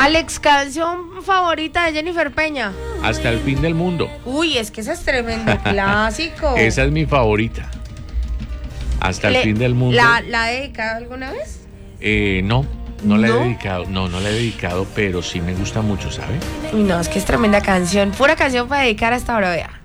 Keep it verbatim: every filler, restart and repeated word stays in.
Alex, canción favorita de Jennifer Peña. Hasta el fin del mundo. Uy, es que ese es tremendo clásico. Esa es mi favorita. Hasta Le, el fin del mundo. ¿La, la he dedicado alguna vez? Eh, no, no la ¿No? he dedicado. No, no la he dedicado, pero sí me gusta mucho, ¿sabe? Uy, no, es que es tremenda canción. Pura canción para dedicar hasta ahora, vea.